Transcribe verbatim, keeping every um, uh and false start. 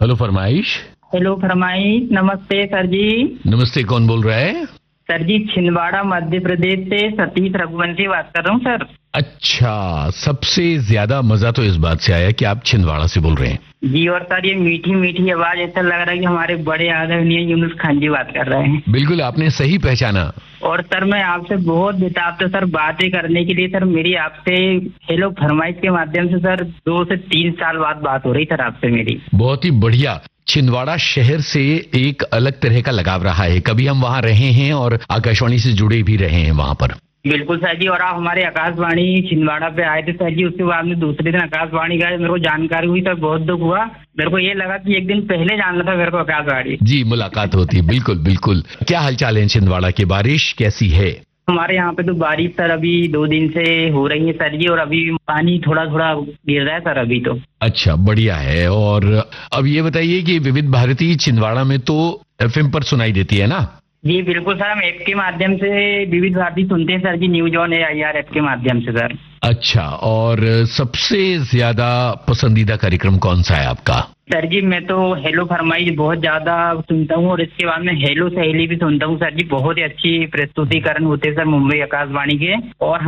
Hello फरमाइश। Hello फरमाइश। नमस्ते सर जी। नमस्ते, कौन बोल रहा है? सर जी छिंदवाड़ा मध्य प्रदेश से सतीश रघुवंशी बात कर रहा हूँ सर। अच्छा, सबसे ज्यादा मजा तो इस बात से आया कि आप छिंदवाड़ा से बोल रहे हैं। जी, और सर ये मीठी मीठी आवाज ऐसा लग रहा है कि हमारे बड़े आदरणीय यूनुस खान जी बात कर रहे हैं। बिल्कुल, आपने सही पहचाना। और सर मैं आपसे बहुत बेताब था सर बातें करने के लिए। सर मेरी आपसे हेलो फरमाइश के माध्यम से सर दो से तीन साल बाद बात हो रही सर आपसे मेरी। बहुत ही बढ़िया। छिंदवाड़ा शहर से एक अलग तरह का लगाव रहा है, कभी हम वहाँ रहे हैं और आकाशवाणी से जुड़े भी रहे हैं वहाँ पर। बिल्कुल सर जी, और आप हमारे आकाशवाणी छिंदवाड़ा पे आए थे सर जी, उसके बाद में दूसरे दिन आकाशवाणी गए, मेरे को जानकारी हुई सर, बहुत दुख हुआ। मेरे को ये लगा कि एक दिन पहले जानना था मेरे को आकाशवाणी। जी, मुलाकात होती है। बिल्कुल बिल्कुल। क्या हालचाल है छिंदवाड़ा की? बारिश कैसी है? हमारे यहाँ पे तो बारिश सर अभी दो दिन से हो रही है सर जी, और अभी पानी थोड़ा थोड़ा गिर रहा है सर अभी तो। अच्छा, बढ़िया है। और अब ये बताइए कि विविध भारती छिंदवाड़ा में तो एफएम पर सुनाई देती है ना? जी बिल्कुल सर, हम ऐप के माध्यम से विविध भारती सुनते हैं sir ji, news on A I R app के माध्यम से सर। अच्छा, और सबसे ज्यादा पसंदीदा कार्यक्रम कौन सा है आपका? सर जी मैं तो हेलो फरमाइश बहुत ज्यादा सुनता हूँ, और इसके बाद में हेलो सहेली भी सुनता हूँ सर जी। बहुत ही अच्छी प्रस्तुतिकरण होते हैं सर मुंबई आकाशवाणी के। और